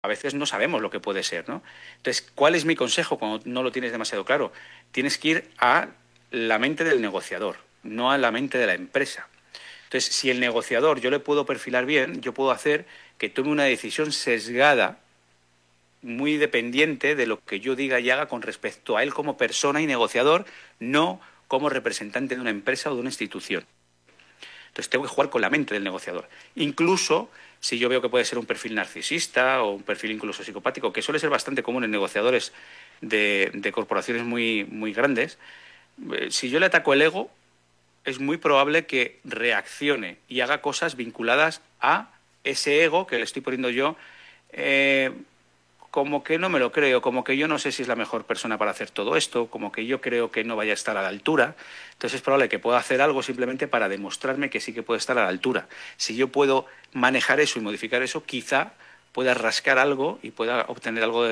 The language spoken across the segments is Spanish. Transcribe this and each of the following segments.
a veces no sabemos lo que puede ser, ¿no? Entonces, ¿cuál es mi consejo cuando no lo tienes demasiado claro? Tienes que ir a la mente del negociador, no a la mente de la empresa. Entonces, si el negociador yo le puedo perfilar bien, yo puedo hacer que tome una decisión sesgada, muy dependiente de lo que yo diga y haga con respecto a él como persona y negociador, no como representante de una empresa o de una institución. Entonces tengo que jugar con la mente del negociador. Incluso si yo veo que puede ser un perfil narcisista o un perfil incluso psicopático, que suele ser bastante común en negociadores de corporaciones muy, muy grandes, si yo le ataco el ego, es muy probable que reaccione y haga cosas vinculadas a ese ego que le estoy poniendo yo, eh, como que no me lo creo, como que yo no sé si es la mejor persona para hacer todo esto, como que yo creo que no vaya a estar a la altura. Entonces es probable que pueda hacer algo simplemente para demostrarme que sí que puede estar a la altura. Si yo puedo manejar eso y modificar eso, quizá pueda rascar algo y pueda obtener algo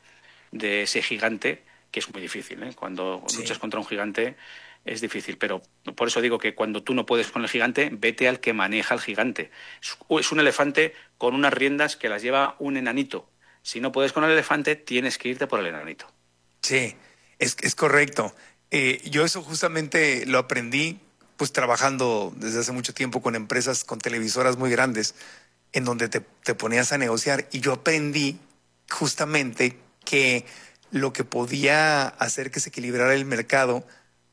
de ese gigante, que es muy difícil, ¿eh? Cuando luchas Sí. contra un gigante es difícil, pero por eso digo que cuando tú no puedes con el gigante, vete al que maneja el gigante. Es un elefante con unas riendas que las lleva un enanito. Si no puedes con el elefante, tienes que irte por el enanito. Sí, es correcto. Yo eso justamente lo aprendí pues trabajando desde hace mucho tiempo con empresas, con televisoras muy grandes, en donde te ponías a negociar y yo aprendí justamente que lo que podía hacer que se equilibrara el mercado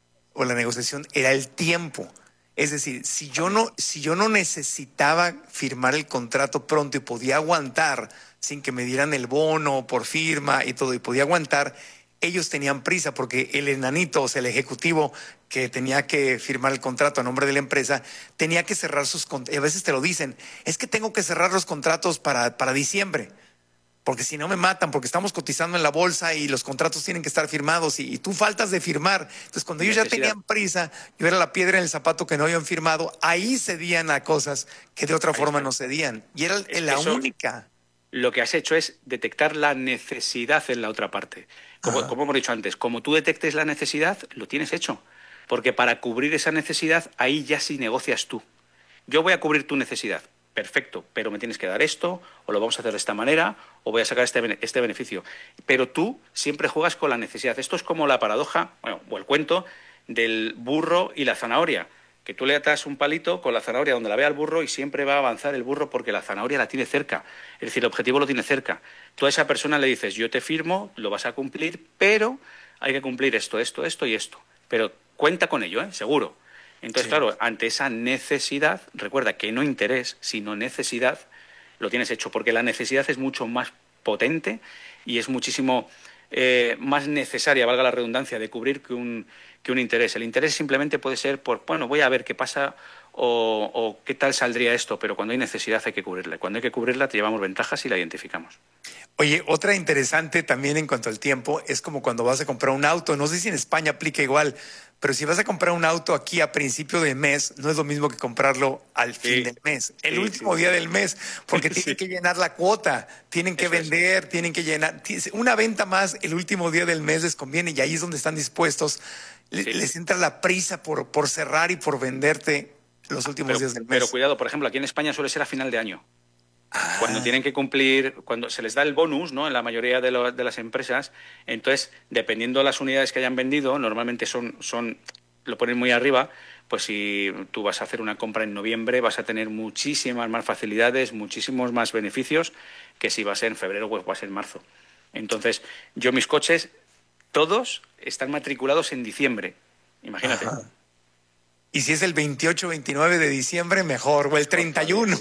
o la negociación era el tiempo. Es decir, También. si yo no necesitaba firmar el contrato pronto y podía aguantar sin que me dieran el bono por firma y todo, y podía aguantar, ellos tenían prisa porque el enanito, o sea, el ejecutivo que tenía que firmar el contrato a nombre de la empresa, tenía que cerrar sus contratos. Y a veces te lo dicen, es que tengo que cerrar los contratos para diciembre porque si no me matan, porque estamos cotizando en la bolsa y los contratos tienen que estar firmados y tú faltas de firmar. Entonces, cuando ellos ya Necesidad. tenían prisa, yo era la piedra en el zapato que no habían firmado, ahí cedían a cosas que de otra Ahí forma está. no cedían. Y era la Eso, única. lo que has hecho es detectar la necesidad en la otra parte. Ajá. Como hemos dicho antes, como tú detectes la necesidad, lo tienes hecho. Porque para cubrir esa necesidad, ahí ya sí negocias tú. Yo voy a cubrir tu necesidad, perfecto, pero me tienes que dar esto, o lo vamos a hacer de esta manera, o voy a sacar este beneficio. Pero tú siempre juegas con la necesidad. Esto es como la paradoja, bueno, o el cuento del burro y la zanahoria, que tú le atas un palito con la zanahoria donde la vea el burro y siempre va a avanzar el burro porque la zanahoria la tiene cerca. Es decir, el objetivo lo tiene cerca. Tú a esa persona le dices, yo te firmo, lo vas a cumplir, pero hay que cumplir esto, esto, esto y esto. Pero cuenta con ello, ¿eh? Seguro. Entonces, Sí. claro, ante esa necesidad, recuerda que no interés, sino necesidad, lo tienes hecho, porque la necesidad es mucho más potente y es muchísimo más necesaria, valga la redundancia, de cubrir que un interés. El interés simplemente puede ser por, bueno, voy a ver qué pasa o qué tal saldría esto, pero cuando hay necesidad hay que cubrirla. Cuando hay que cubrirla te llevamos ventajas y la identificamos. Oye, otra interesante también en cuanto al tiempo es como cuando vas a comprar un auto. No sé si en España aplica igual, pero si vas a comprar un auto aquí a principio de mes, no es lo mismo que comprarlo al fin Sí, del mes, el sí, último sí, día del mes, porque tienen sí, que llenar la cuota, tienen que eso es. vender, tienen que llenar. Una venta más el último día del mes les conviene y ahí es donde están dispuestos. Sí. Les entra la prisa por cerrar y por venderte los últimos días del Pero mes. cuidado, por ejemplo, aquí en España suele ser a final de año. Cuando Ah, tienen que cumplir, cuando se les da el bonus, ¿no? En la mayoría de las empresas, entonces, dependiendo de las unidades que hayan vendido, normalmente lo ponen muy arriba, pues si tú vas a hacer una compra en noviembre, vas a tener muchísimas más facilidades, muchísimos más beneficios que si vas en febrero o vas en marzo. Entonces, yo mis coches, todos están matriculados en diciembre. Imagínate. ajá. Y si es el 28, 29 de diciembre, mejor, o el Mejor todavía, 31. sí.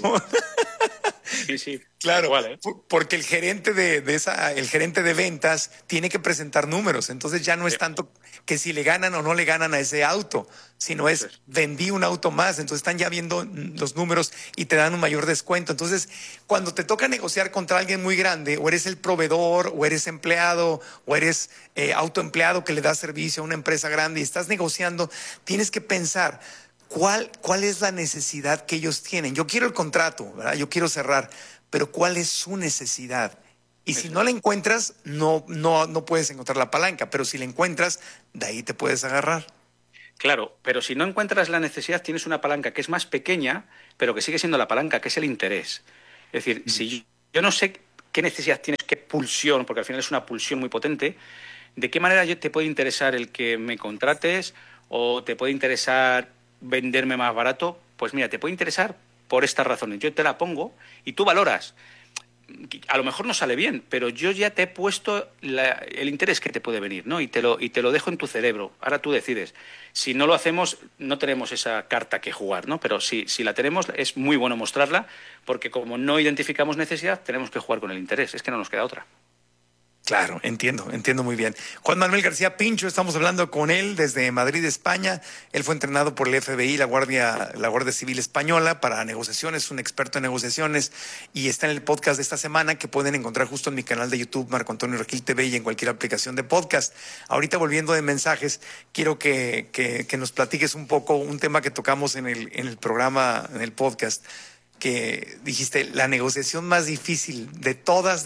Sí, sí, tal Claro, cual, ¿eh? porque el gerente el gerente de ventas tiene que presentar números. Entonces ya no Sí, es tanto que si le ganan o no le ganan a ese auto, sino eso es es. vendí un auto más. Entonces están ya viendo los números y te dan un mayor descuento. Entonces, cuando te toca negociar contra alguien muy grande, o eres el proveedor, o eres empleado, o eres autoempleado que le da servicio a una empresa grande y estás negociando, tienes que pensar. ¿Cuál es la necesidad que ellos tienen? Yo quiero el contrato, ¿verdad? Yo quiero cerrar, pero ¿cuál es su necesidad? Y si Eso no la es. encuentras, no puedes encontrar la palanca, pero si la encuentras, de ahí te puedes agarrar. Claro, pero si no encuentras la necesidad, tienes una palanca que es más pequeña, pero que sigue siendo la palanca, que es el interés. Es decir, si yo no sé qué necesidad tienes, qué pulsión, porque al final es una pulsión muy potente. ¿De qué manera te puede interesar el que me contrates o te puede interesar venderme más barato? Pues mira, te puede interesar por estas razones. Yo te la pongo y tú valoras. A lo mejor no sale bien, pero yo ya te he puesto el interés que te puede venir, ¿no? Y te lo dejo en tu cerebro. Ahora tú decides. Si no lo hacemos, no tenemos esa carta que jugar, ¿no? Pero si la tenemos, es muy bueno mostrarla, porque como no identificamos necesidad, tenemos que jugar con el interés. Es que no nos queda otra. Claro, entiendo muy bien. Juan Manuel García Pincho, estamos hablando con él desde Madrid, España. Él fue entrenado por el FBI, la Guardia Civil Española, para negociaciones, es un experto en negociaciones y está en el podcast de esta semana que pueden encontrar justo en mi canal de YouTube, Marco Antonio Regil TV, y en cualquier aplicación de podcast. Ahorita, volviendo de mensajes, quiero que nos platiques un poco un tema que tocamos en el programa, en el podcast, que dijiste, la negociación más difícil de todas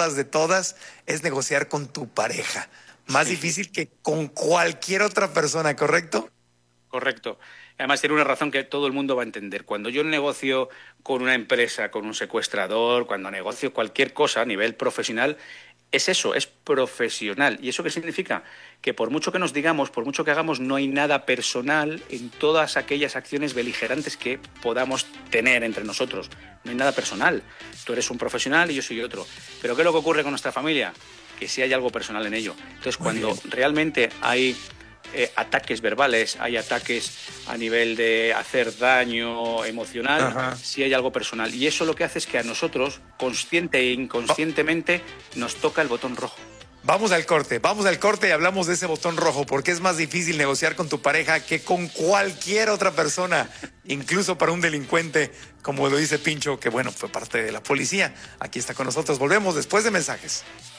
es negociar con tu pareja. Más difícil que con cualquier otra persona, ¿correcto? Correcto. Además, tiene una razón que todo el mundo va a entender. Cuando yo negocio con una empresa, con un secuestrador, cuando negocio cualquier cosa a nivel profesional, es eso, es profesional. ¿Y eso qué significa? Que por mucho que nos digamos, por mucho que hagamos, no hay nada personal en todas aquellas acciones beligerantes que podamos tener entre nosotros. No hay nada personal. Tú eres un profesional y yo soy otro. Pero ¿qué es lo que ocurre con nuestra familia? Que sí hay algo personal en ello. Entonces, cuando realmente hay ataques verbales, hay ataques a nivel de hacer daño emocional, sí hay algo personal. Y eso lo que hace es que a nosotros, consciente e inconscientemente, nos toca el botón rojo. Vamos al corte y hablamos de ese botón rojo, porque es más difícil negociar con tu pareja que con cualquier otra persona, incluso para un delincuente, como lo dice Pincho, que bueno, fue parte de la policía. Aquí está con nosotros. Volvemos después de mensajes.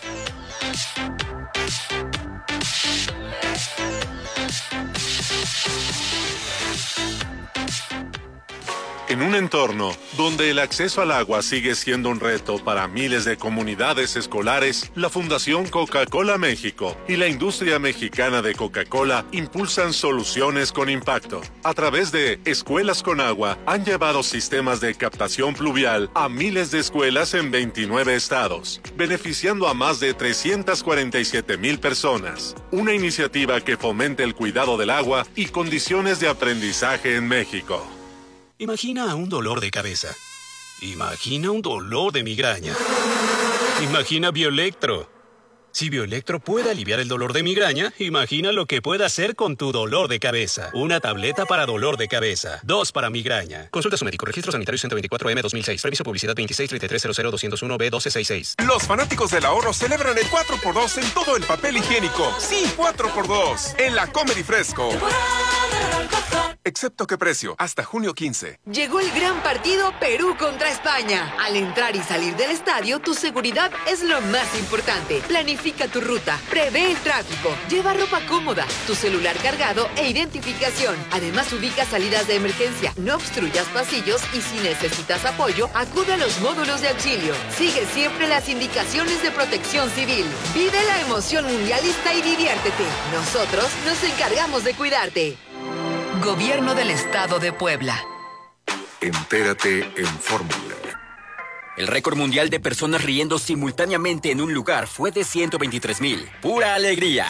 En un entorno donde el acceso al agua sigue siendo un reto para miles de comunidades escolares, la Fundación Coca-Cola México y la industria mexicana de Coca-Cola impulsan soluciones con impacto. A través de Escuelas con Agua, han llevado sistemas de captación pluvial a miles de escuelas en 29 estados, beneficiando a más de 347,000 personas. Una iniciativa que fomenta el cuidado del agua y condiciones de aprendizaje en México. Imagina un dolor de cabeza. Imagina un dolor de migraña. Imagina Bioelectro. Si Bioelectro puede aliviar el dolor de migraña, imagina lo que puede hacer con tu dolor de cabeza. Una tableta para dolor de cabeza. 2 para migraña. Consulta a su médico. Registro sanitario 124M 2006. Permiso publicidad 2633000201B1266. Los fanáticos del ahorro celebran el 4x2 en todo el papel higiénico. Sí, 4x2. En la Comedy Fresco. Excepto qué precio, hasta junio 15. Llegó el gran partido Perú contra España. Al entrar y salir del estadio, tu seguridad es lo más importante. Planifica tu ruta, prevé el tráfico, lleva ropa cómoda, tu celular cargado e identificación. Además, ubica salidas de emergencia, no obstruyas pasillos y si necesitas apoyo, acude a los módulos de auxilio. Sigue siempre las indicaciones de Protección Civil. Vive la emoción mundialista y diviértete. Nosotros nos encargamos de cuidarte. Gobierno del Estado de Puebla. Entérate en Fórmula. El récord mundial de personas riendo simultáneamente en un lugar fue de 123,000. ¡Pura alegría!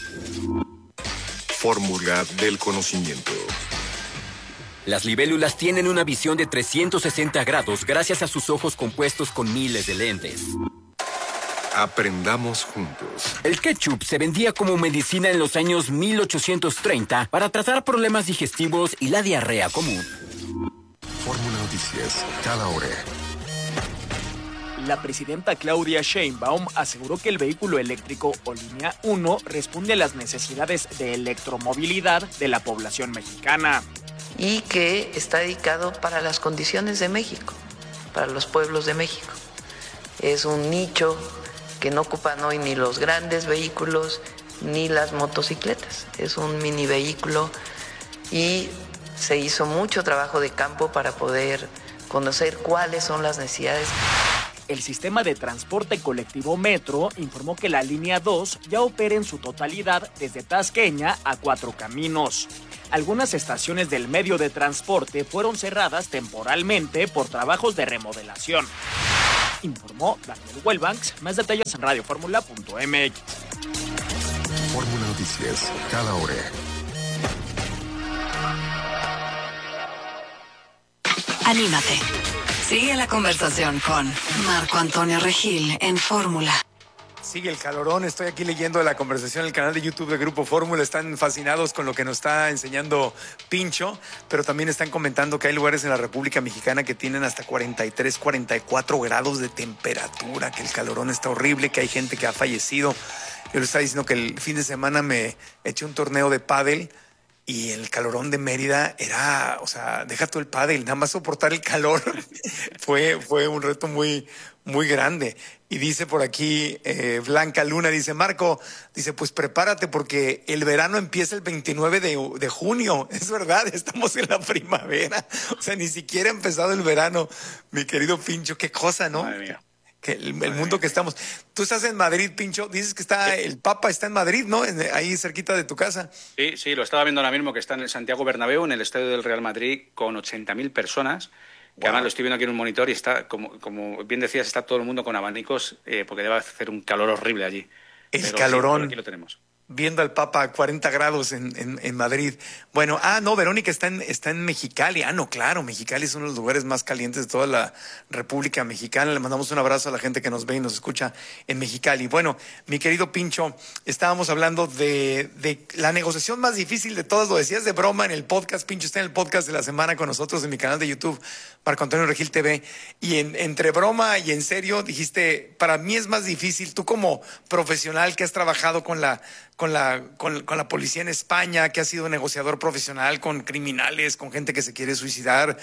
Fórmula del conocimiento. Las libélulas tienen una visión de 360 grados gracias a sus ojos compuestos con miles de lentes. Aprendamos juntos. El ketchup se vendía como medicina en los años 1830 para tratar problemas digestivos y la diarrea común. Fórmula Noticias, cada hora. La presidenta Claudia Sheinbaum aseguró que el vehículo eléctrico o línea 1 responde a las necesidades de electromovilidad de la población mexicana. Y que está dedicado para las condiciones de México, para los pueblos de México. Es un nicho que no ocupan hoy ni los grandes vehículos ni las motocicletas. Es un mini vehículo y se hizo mucho trabajo de campo para poder conocer cuáles son las necesidades. El sistema de transporte colectivo Metro informó que la línea 2 ya opera en su totalidad desde Tasqueña a Cuatro Caminos. Algunas estaciones del medio de transporte fueron cerradas temporalmente por trabajos de remodelación. informó Daniel Wellbanks. Más detalles en radioformula.mx. Fórmula Noticias, cada hora. Anímate. Sigue la conversación con Marco Antonio Regil en Fórmula. Sigue el calorón, estoy aquí leyendo la conversación en el canal de YouTube de Grupo Fórmula, están fascinados con lo que nos está enseñando Pincho, pero también están comentando que hay lugares en la República Mexicana que tienen hasta 43, 44 grados de temperatura, que el calorón está horrible, que hay gente que ha fallecido. Yo les estaba diciendo que el fin de semana me eché un torneo de pádel y el calorón de Mérida era, o sea, deja tú el pádel, nada más soportar el calor fue un reto muy, muy grande. Y dice por aquí Blanca Luna, dice Marco, dice pues prepárate porque el verano empieza el 29 de junio. Es verdad, estamos en la primavera. O sea, ni siquiera ha empezado el verano, mi querido Pincho. Qué cosa, ¿no? Madre mía. Que el mundo que estamos. Tú estás en Madrid, Pincho. Dices que el Papa está en Madrid, ¿no? Ahí cerquita de tu casa. Sí, lo estaba viendo ahora mismo, que está en el Santiago Bernabéu, en el estadio del Real Madrid, con 80.000 personas. Que además lo estoy viendo aquí en un monitor y está, como bien decías, está todo el mundo con abanicos, porque debe hacer un calor horrible allí. El calorón. Sí, aquí lo tenemos. Viendo al Papa a 40 grados en Madrid. Bueno, no, Verónica está en Mexicali. No, claro, Mexicali es uno de los lugares más calientes de toda la República Mexicana. Le mandamos un abrazo a la gente que nos ve y nos escucha en Mexicali. Bueno, mi querido Pincho, estábamos hablando de la negociación más difícil de todas. Lo decías de broma en el podcast. Pincho está en el podcast de la semana con nosotros en mi canal de YouTube, Marco Antonio Regil TV. Y entre broma y en serio dijiste, para mí es más difícil. Tú como profesional que has trabajado con la policía en España, que ha sido negociador profesional con criminales, con gente que se quiere suicidar,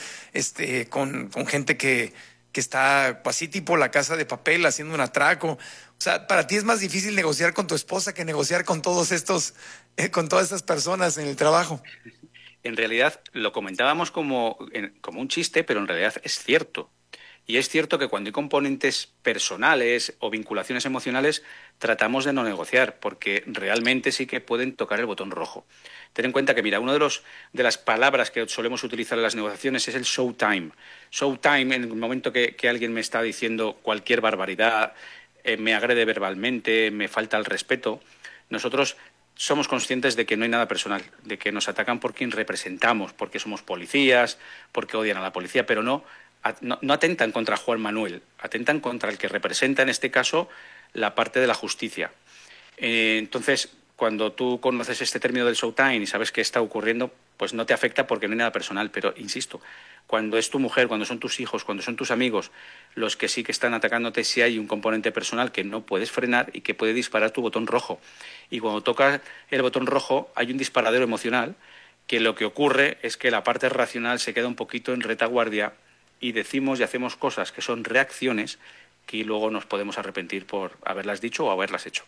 con gente que está así tipo La Casa de Papel haciendo un atraco. O sea, para ti es más difícil negociar con tu esposa que negociar con todos estos, con todas estas personas en el trabajo. En realidad lo comentábamos como un chiste, pero en realidad es cierto. Y es cierto que cuando hay componentes personales o vinculaciones emocionales, tratamos de no negociar, porque realmente sí que pueden tocar el botón rojo. Ten en cuenta que, mira, una de las palabras que solemos utilizar en las negociaciones es el showtime. Showtime, en el momento que alguien me está diciendo cualquier barbaridad, me agrede verbalmente, me falta el respeto, nosotros somos conscientes de que no hay nada personal, de que nos atacan por quien representamos, porque somos policías, porque odian a la policía, pero no atentan contra Juan Manuel, atentan contra el que representa, en este caso, la parte de la justicia. Entonces, cuando tú conoces este término del showtime y sabes qué está ocurriendo, pues no te afecta porque no hay nada personal. Pero, insisto, cuando es tu mujer, cuando son tus hijos, cuando son tus amigos, los que sí que están atacándote, sí hay un componente personal que no puedes frenar y que puede disparar tu botón rojo. Y cuando tocas el botón rojo hay un disparadero emocional que lo que ocurre es que la parte racional se queda un poquito en retaguardia y decimos y hacemos cosas que son reacciones que luego nos podemos arrepentir por haberlas dicho o haberlas hecho.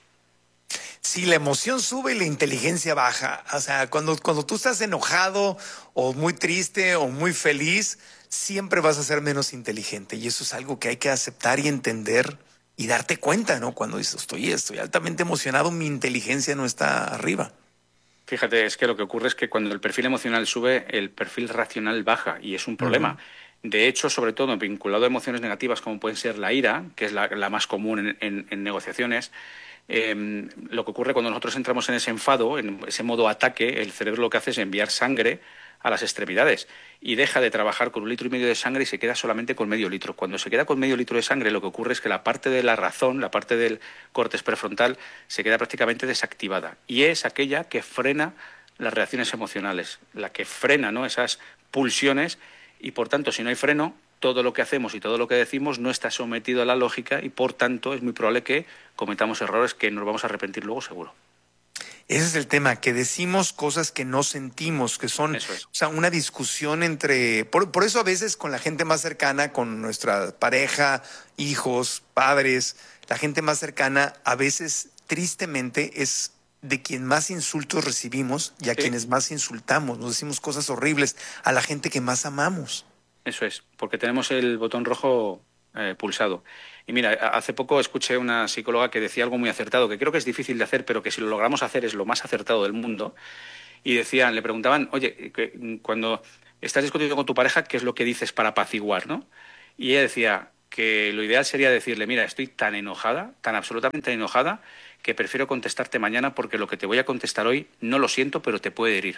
Sí, la emoción sube y la inteligencia baja. O sea, cuando tú estás enojado o muy triste o muy feliz, siempre vas a ser menos inteligente. Y eso es algo que hay que aceptar y entender y darte cuenta, ¿no? Cuando dices, estoy altamente emocionado, mi inteligencia no está arriba. Fíjate, es que lo que ocurre es que cuando el perfil emocional sube, el perfil racional baja y es un problema. De hecho, sobre todo vinculado a emociones negativas como pueden ser la ira, que es la más común en negociaciones, lo que ocurre cuando nosotros entramos en ese enfado, en ese modo ataque, el cerebro lo que hace es enviar sangre a las extremidades y deja de trabajar con 1,5 litros de sangre y se queda solamente con medio litro. Cuando se queda con medio litro de sangre, lo que ocurre es que la parte de la razón, la parte del córtex prefrontal, se queda prácticamente desactivada y es aquella que frena las reacciones emocionales, la que frena, ¿no?, esas pulsiones. Y, por tanto, si no hay freno, todo lo que hacemos y todo lo que decimos no está sometido a la lógica y, por tanto, es muy probable que cometamos errores que nos vamos a arrepentir luego seguro. Ese es el tema, que decimos cosas que no sentimos, que son, o sea, una discusión entre... Por eso a veces con la gente más cercana, con nuestra pareja, hijos, padres, la gente más cercana, a veces, tristemente, es de quien más insultos recibimos y a quienes más insultamos. Nos decimos cosas horribles a la gente que más amamos. Eso es, porque tenemos el botón rojo pulsado. Y mira, hace poco escuché una psicóloga que decía algo muy acertado, que creo que es difícil de hacer, pero que si lo logramos hacer es lo más acertado del mundo. Y le preguntaban, oye, cuando estás discutiendo con tu pareja, ¿qué es lo que dices para apaciguar, no? Y ella decía que lo ideal sería decirle, mira, estoy tan enojada, tan absolutamente enojada, que prefiero contestarte mañana porque lo que te voy a contestar hoy no lo siento, pero te puede herir.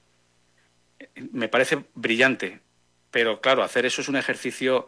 Me parece brillante, pero claro, hacer eso es un ejercicio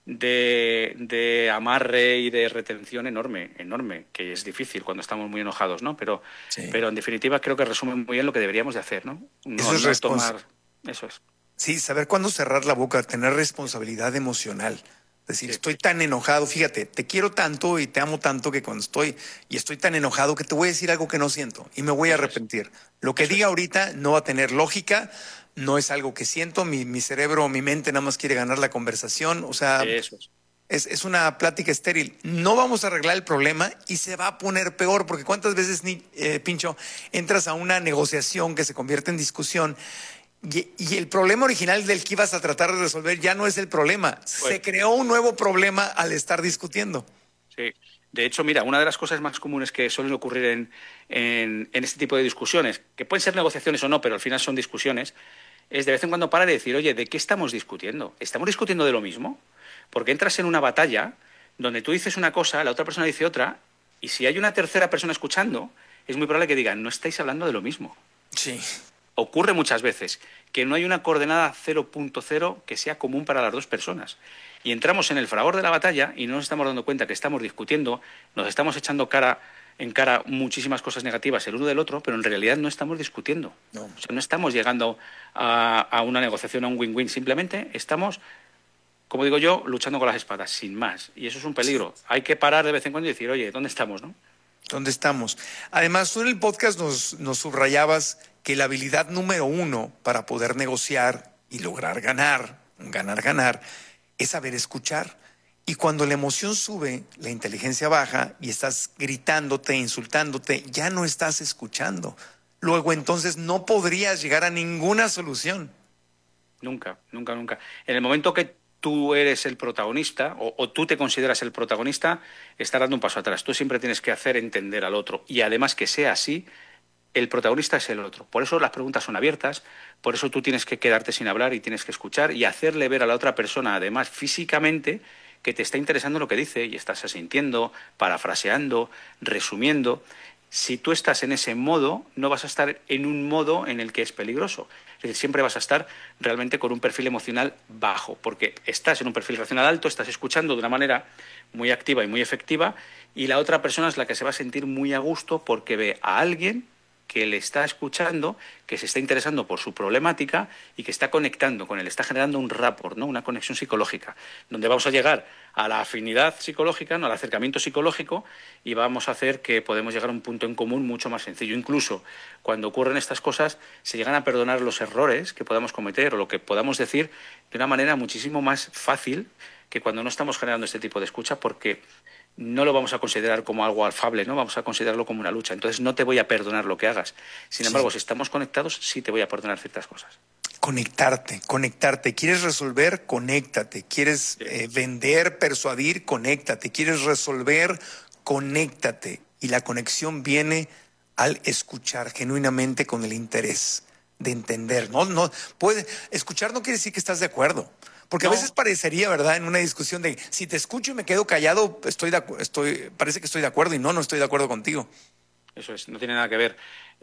de amarre y de retención enorme, que es difícil cuando estamos muy enojados, ¿no? Pero en definitiva creo que resume muy bien lo que deberíamos de hacer, ¿no? Eso es tomar... Eso es. Sí, saber cuándo cerrar la boca, tener responsabilidad emocional. Es decir, estoy tan enojado, fíjate, te quiero tanto y te amo tanto que cuando estoy tan enojado que te voy a decir algo que no siento y me voy a arrepentir. Lo que diga ahorita no va a tener lógica, no es algo que siento, mi cerebro, mi mente nada más quiere ganar la conversación, o sea, es una plática estéril. No vamos a arreglar el problema y se va a poner peor, porque cuántas veces, Pincho, entras a una negociación que se convierte en discusión y el problema original del que ibas a tratar de resolver ya no es el problema. Se creó un nuevo problema al estar discutiendo. Sí. De hecho, mira, una de las cosas más comunes que suelen ocurrir en este tipo de discusiones, que pueden ser negociaciones o no, pero al final son discusiones, es de vez en cuando parar y decir, oye, ¿de qué estamos discutiendo? ¿Estamos discutiendo de lo mismo? Porque entras en una batalla donde tú dices una cosa, la otra persona dice otra, y si hay una tercera persona escuchando, es muy probable que digan, no estáis hablando de lo mismo. Sí. Ocurre muchas veces que no hay una coordenada 0.0 que sea común para las dos personas. Y entramos en el fragor de la batalla y no nos estamos dando cuenta que estamos discutiendo, nos estamos echando en cara muchísimas cosas negativas el uno del otro, pero en realidad no estamos discutiendo. No. O sea, no estamos llegando a una negociación, a un win-win. Simplemente estamos, como digo yo, luchando con las espadas, sin más. Y eso es un peligro. Sí. Hay que parar de vez en cuando y decir, oye, ¿dónde estamos, no? ¿Dónde estamos? Además, tú en el podcast nos subrayabas que la habilidad número 1 para poder negociar y lograr ganar, es saber escuchar. Y cuando la emoción sube, la inteligencia baja y estás gritándote, insultándote, ya no estás escuchando. Luego entonces no podrías llegar a ninguna solución. Nunca. En el momento que tú eres el protagonista o tú te consideras el protagonista, estás dando un paso atrás. Tú siempre tienes que hacer entender al otro. Y además que sea así, el protagonista es el otro. Por eso las preguntas son abiertas, por eso tú tienes que quedarte sin hablar y tienes que escuchar y hacerle ver a la otra persona, además físicamente, que te está interesando lo que dice y estás asintiendo, parafraseando, resumiendo. Si tú estás en ese modo, no vas a estar en un modo en el que es peligroso. Es decir, siempre vas a estar realmente con un perfil emocional bajo, porque estás en un perfil racional alto, estás escuchando de una manera muy activa y muy efectiva, y la otra persona es la que se va a sentir muy a gusto porque ve a alguien que le está escuchando, que se está interesando por su problemática y que está conectando con él, está generando un rapport, ¿no? Una conexión psicológica, donde vamos a llegar a la afinidad psicológica, ¿no? Al acercamiento psicológico, y vamos a hacer que podemos llegar a un punto en común mucho más sencillo. Incluso cuando ocurren estas cosas, se llegan a perdonar los errores que podamos cometer o lo que podamos decir de una manera muchísimo más fácil que cuando no estamos generando este tipo de escucha, porque no lo vamos a considerar como algo afable, ¿no? Vamos a considerarlo como una lucha. Entonces no te voy a perdonar lo que hagas. Sin embargo, si estamos conectados, sí te voy a perdonar ciertas cosas. Conectarte. ¿Quieres resolver? Conéctate. ¿Quieres vender, persuadir? Conéctate. ¿Quieres resolver? Conéctate. Y la conexión viene al escuchar genuinamente con el interés de entender. Escuchar no quiere decir que estás de acuerdo. Porque a veces parecería, ¿verdad?, en una discusión de si te escucho y me quedo callado, parece que estoy de acuerdo y no estoy de acuerdo contigo. Eso es, no tiene nada que ver.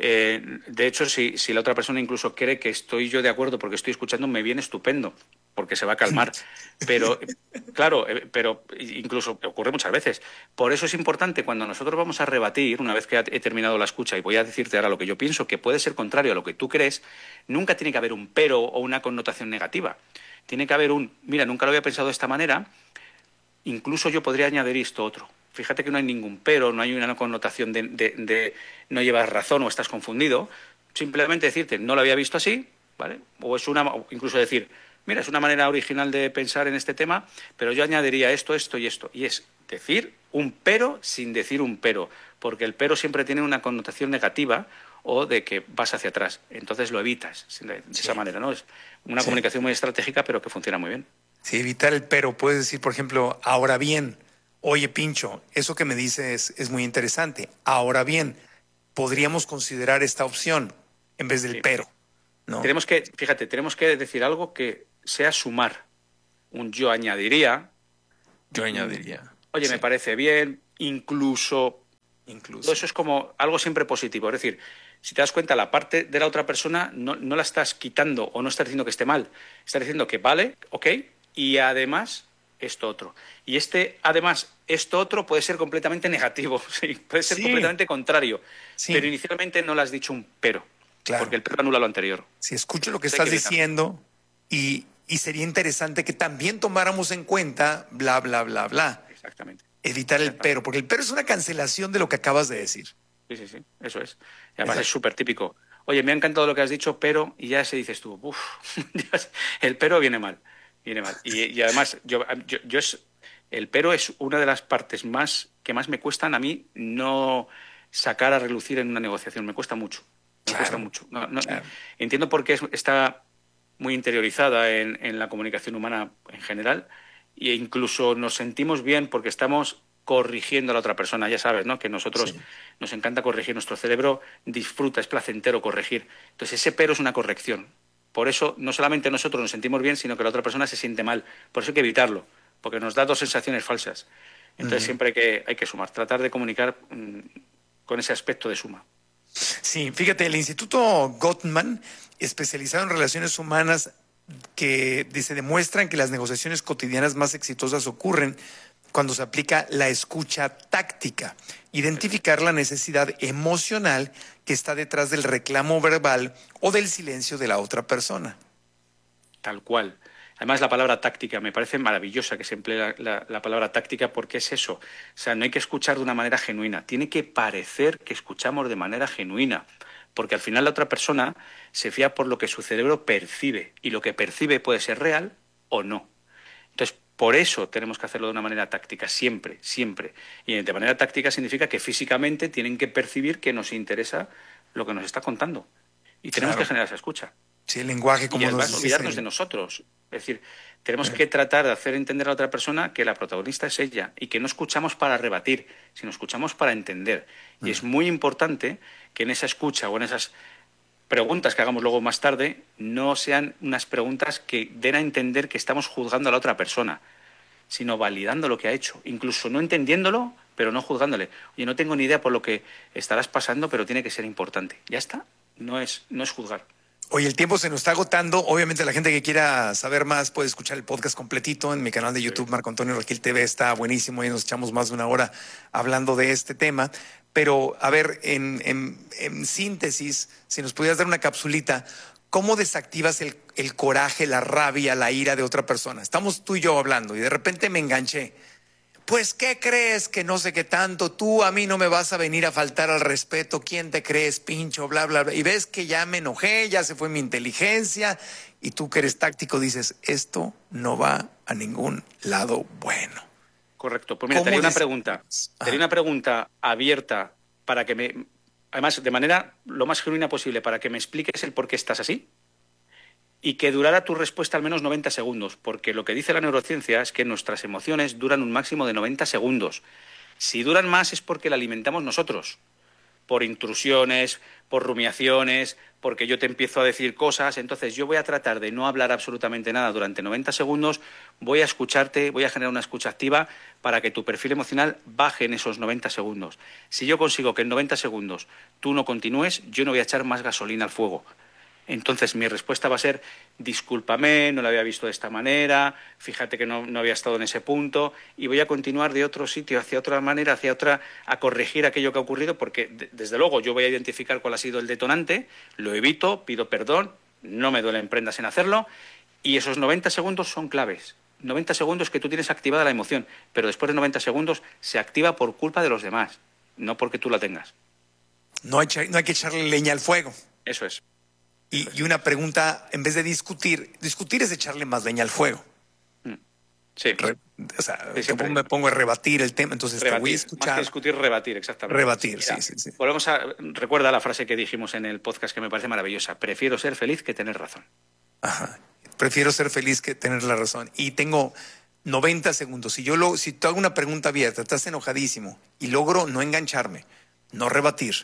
De hecho, si la otra persona incluso cree que estoy yo de acuerdo porque estoy escuchando, me viene estupendo, porque se va a calmar. Pero, claro, pero incluso ocurre muchas veces. Por eso es importante cuando nosotros vamos a rebatir, una vez que he terminado la escucha y voy a decirte ahora lo que yo pienso, que puede ser contrario a lo que tú crees, nunca tiene que haber un pero o una connotación negativa. Tiene que haber mira, nunca lo había pensado de esta manera, incluso yo podría añadir esto otro. Fíjate que no hay ningún pero, no hay una connotación de no llevas razón o estás confundido. Simplemente decirte, no lo había visto así, ¿vale? O incluso decir, mira, es una manera original de pensar en este tema, pero yo añadiría esto, esto y esto. Y es decir un pero sin decir un pero, porque el pero siempre tiene una connotación negativa o de que vas hacia atrás. Entonces lo evitas de esa manera, ¿no? Es una comunicación muy estratégica, pero que funciona muy bien. Sí, evitar el pero. Puedes decir, por ejemplo, ahora bien, oye, Pincho, eso que me dices es muy interesante. Ahora bien, podríamos considerar esta opción en vez del pero, ¿no? Tenemos que decir algo que sea sumar. Yo añadiría, Yo añadiría. Oye, Sí. me parece bien, incluso. Incluso. Todo eso es como algo siempre positivo. Es decir, si te das cuenta, la parte de la otra persona no la estás quitando o no estás diciendo que esté mal. Estás diciendo que vale, ok, y además esto otro. Y además, esto otro puede ser completamente negativo, sí, puede ser Sí. completamente contrario. Sí. Pero inicialmente no le has dicho un pero, Claro. porque el pero anula lo anterior. Si escucho lo que Hay estás que evitar. diciendo y sería interesante que también tomáramos en cuenta bla, bla, bla, bla. Exactamente. Evitar el pero, porque el pero es una cancelación de lo que acabas de decir. Sí, sí, sí, eso es. Y además Exacto. es súper típico. Oye, me ha encantado lo que has dicho, pero, y ya se dices tú, uff, el pero viene mal, viene mal. Y además, el pero es una de las partes que más me cuestan a mí no sacar a relucir en una negociación. Me cuesta mucho, me cuesta mucho. Claro. Entiendo por qué está muy interiorizada en la comunicación humana en general e incluso nos sentimos bien porque estamos corrigiendo a la otra persona. Ya sabes, ¿no? Que nosotros nos encanta corregir. Nuestro cerebro disfruta, es placentero corregir. Entonces ese pero es una corrección. Por eso no solamente nosotros nos sentimos bien, sino que la otra persona se siente mal. Por eso hay que evitarlo, porque nos da dos sensaciones falsas. Entonces siempre hay que sumar, tratar de comunicar con ese aspecto de suma. Sí, fíjate, el Instituto Gottman, especializado en relaciones humanas, que dice, demuestran que las negociaciones cotidianas más exitosas ocurren cuando se aplica la escucha táctica, identificar la necesidad emocional que está detrás del reclamo verbal o del silencio de la otra persona. Tal cual. Además, la palabra táctica, me parece maravillosa que se emplee la palabra táctica porque es eso. O sea, no hay que escuchar de una manera genuina. Tiene que parecer que escuchamos de manera genuina. Porque al final la otra persona se fía por lo que su cerebro percibe. Y lo que percibe puede ser real o no. Entonces, por eso tenemos que hacerlo de una manera táctica, siempre, siempre. Y de manera táctica significa que físicamente tienen que percibir que nos interesa lo que nos está contando. Y tenemos que generar esa escucha. Sí, el lenguaje como y además nos olvidarnos dice. de nosotros. Es decir, tenemos que tratar de hacer entender a la otra persona que la protagonista es ella y que no escuchamos para rebatir, sino escuchamos para entender. Y es muy importante que en esa escucha o en esas preguntas que hagamos luego más tarde no sean unas preguntas que den a entender que estamos juzgando a la otra persona, sino validando lo que ha hecho, incluso no entendiéndolo, pero no juzgándole. Oye, no tengo ni idea por lo que estarás pasando, pero tiene que ser importante. Ya está, no es juzgar. Oye, el tiempo se nos está agotando. Obviamente la gente que quiera saber más puede escuchar el podcast completito en mi canal de YouTube, Marco Antonio Regil TV. Está buenísimo y nos echamos más de una hora hablando de este tema. Pero, a ver, en síntesis, si nos pudieras dar una capsulita, ¿cómo desactivas el coraje, la rabia, la ira de otra persona? Estamos tú y yo hablando y de repente me enganché. Pues, ¿qué crees? Que no sé qué tanto. Tú a mí no me vas a venir a faltar al respeto. ¿Quién te crees, pincho? Bla, bla, bla. Y ves que ya me enojé, ya se fue mi inteligencia. Y tú que eres táctico dices, esto no va a ningún lado bueno. Correcto. Pues mira, te haría una pregunta. Ajá. Te haría una pregunta abierta para que me... Además, de manera lo más genuina posible, para que me expliques el por qué estás así y que durara tu respuesta al menos 90 segundos, porque lo que dice la neurociencia es que nuestras emociones duran un máximo de 90 segundos. Si duran más es porque la alimentamos nosotros, por intrusiones, por rumiaciones, porque yo te empiezo a decir cosas. Entonces yo voy a tratar de no hablar absolutamente nada durante 90 segundos, voy a escucharte, voy a generar una escucha activa para que tu perfil emocional baje en esos 90 segundos. Si yo consigo que en 90 segundos tú no continúes, yo no voy a echar más gasolina al fuego. Entonces mi respuesta va a ser, discúlpame, no lo había visto de esta manera, fíjate que no había estado en ese punto, y voy a continuar de otro sitio, hacia otra manera, hacia otra, a corregir aquello que ha ocurrido, porque desde luego yo voy a identificar cuál ha sido el detonante, lo evito, pido perdón, no me duelen prendas en hacerlo, y esos 90 segundos son claves. 90 segundos que tú tienes activada la emoción, pero después de 90 segundos se activa por culpa de los demás, no porque tú la tengas. No hay que echarle leña al fuego. Eso es. Y una pregunta, en vez de discutir es echarle más leña al fuego. Sí. O sea, Sí, siempre. me pongo a rebatir el tema, entonces Rebatir, te voy a más escuchar. que discutir, rebatir, exactamente. Rebatir, Mira, sí. Recuerda la frase que dijimos en el podcast que me parece maravillosa. Prefiero ser feliz que tener razón. Ajá. Prefiero ser feliz que tener la razón. Y tengo 90 segundos. Si te hago una pregunta abierta, estás enojadísimo y logro no engancharme, no rebatir,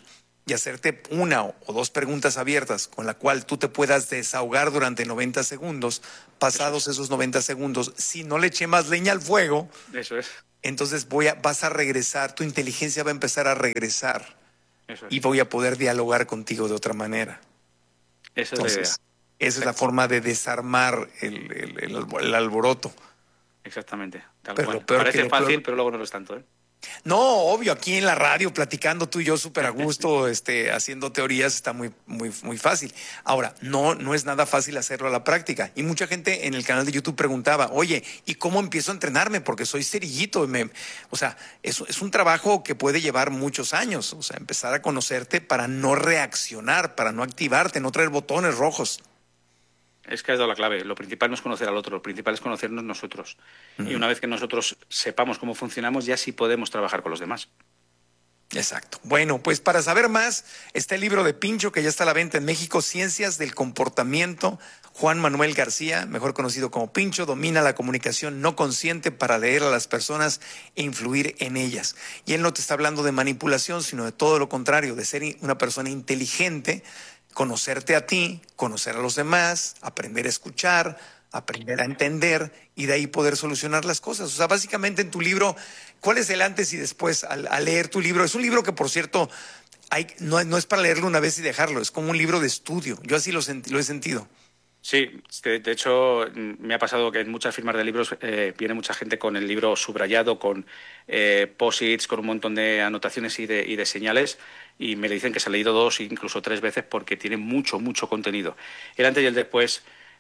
y hacerte una o dos preguntas abiertas con la cual tú te puedas desahogar durante 90 segundos. Pasados esos 90 segundos, si no le eché más leña al fuego, eso es. Entonces vas a regresar, tu inteligencia va a empezar a regresar. Eso es. Y voy a poder dialogar contigo de otra manera. Esa es Entonces, la idea. Esa es la forma de desarmar el alboroto. Exactamente. Tal Pero cual. lo peor Parece que lo fácil, peor- pero luego no lo es tanto, ¿eh? No, obvio, aquí en la radio, platicando tú y yo súper a gusto, haciendo teorías, está muy, muy, muy fácil. Ahora, no es nada fácil hacerlo a la práctica. Y mucha gente en el canal de YouTube preguntaba, oye, ¿y cómo empiezo a entrenarme? Porque soy cerillito. O sea, es un trabajo que puede llevar muchos años. O sea, empezar a conocerte para no reaccionar, para no activarte, no traer botones rojos. Es que has dado la clave. Lo principal no es conocer al otro, lo principal es conocernos nosotros. Y una vez que nosotros sepamos cómo funcionamos, ya sí podemos trabajar con los demás. Exacto. Bueno, pues para saber más, está el libro de Pincho, que ya está a la venta en México, Ciencias del Comportamiento. Juan Manuel García, mejor conocido como Pincho, domina la comunicación no consciente para leer a las personas e influir en ellas. Y él no te está hablando de manipulación, sino de todo lo contrario, de ser una persona inteligente, conocerte a ti, conocer a los demás, aprender a escuchar, aprender a entender y de ahí poder solucionar las cosas. O sea, básicamente en tu libro, ¿cuál es el antes y después al leer tu libro? Es un libro que, por cierto, no es para leerlo una vez y dejarlo, es como un libro de estudio. Yo así lo he sentido. Sí, de hecho me ha pasado que en muchas firmas de libros viene mucha gente con el libro subrayado, con post-its, con un montón de anotaciones y de señales, y me le dicen que se ha leído 2 incluso 3 veces porque tiene mucho contenido. El antes y el después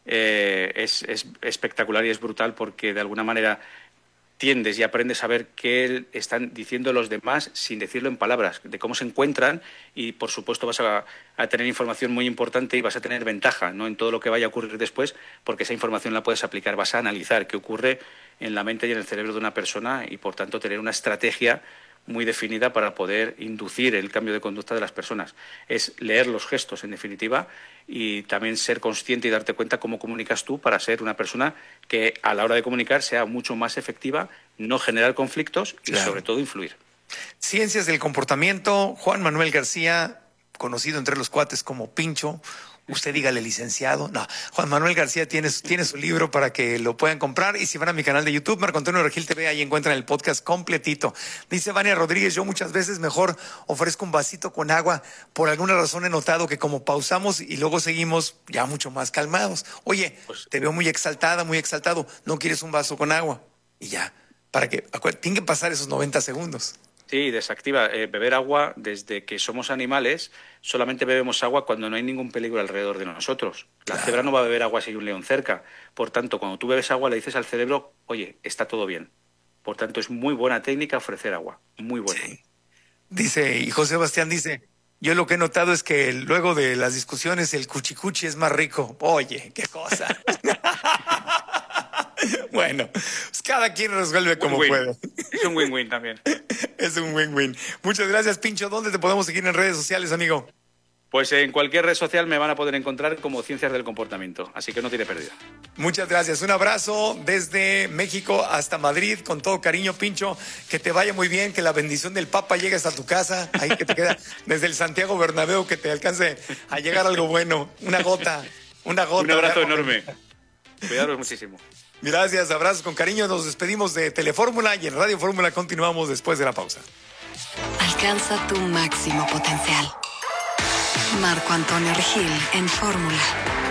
es espectacular y es brutal porque de alguna manera tiendes y aprendes a ver qué están diciendo los demás sin decirlo en palabras, de cómo se encuentran, y por supuesto vas a tener información muy importante y vas a tener ventaja, ¿no?, en todo lo que vaya a ocurrir después, porque esa información la puedes aplicar, vas a analizar qué ocurre en la mente y en el cerebro de una persona y por tanto tener una estrategia muy definida para poder inducir el cambio de conducta de las personas. Es leer los gestos, en definitiva, y también ser consciente y darte cuenta cómo comunicas tú para ser una persona que a la hora de comunicar sea mucho más efectiva, no generar conflictos y sobre todo influir. Ciencias del Comportamiento, Juan Manuel García, conocido entre los cuates como Pincho. Usted dígale licenciado. No, Juan Manuel García tiene su libro para que lo puedan comprar. Y si van a mi canal de YouTube, Marco Antonio Regil TV, ahí encuentran el podcast completito. Dice Vania Rodríguez, yo muchas veces mejor ofrezco un vasito con agua. Por alguna razón he notado que como pausamos y luego seguimos ya mucho más calmados. Oye, te veo muy exaltada, muy exaltado. ¿No quieres un vaso con agua? Y ya, para que tienen que pasar esos 90 segundos. Sí, desactiva. Beber agua, desde que somos animales, solamente bebemos agua cuando no hay ningún peligro alrededor de nosotros. La cebra no va a beber agua si hay un león cerca. Por tanto, cuando tú bebes agua, le dices al cerebro, oye, está todo bien. Por tanto, es muy buena técnica ofrecer agua. Muy buena. Sí. Dice, y José Sebastián dice, yo lo que he notado es que luego de las discusiones el cuchicuchi es más rico. Oye, qué cosa. Bueno, pues cada quien resuelve como puede. Es un win-win también. Es un win-win. Muchas gracias, Pincho. ¿Dónde te podemos seguir en redes sociales, amigo? Pues en cualquier red social me van a poder encontrar como Ciencias del Comportamiento, así que no tiene pérdida. Muchas gracias. Un abrazo desde México hasta Madrid, con todo cariño, Pincho. Que te vaya muy bien, que la bendición del Papa llegue hasta tu casa, ahí que te queda desde el Santiago Bernabéu, que te alcance a llegar algo bueno. Una gota. Un abrazo enorme. Cuidaros muchísimo. Gracias, abrazos con cariño. Nos despedimos de Telefórmula y en Radio Fórmula continuamos después de la pausa. Alcanza tu máximo potencial. Marco Antonio Regil en Fórmula.